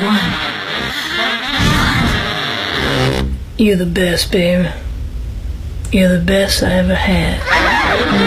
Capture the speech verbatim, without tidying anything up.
You're the best, baby. You're the best I ever had.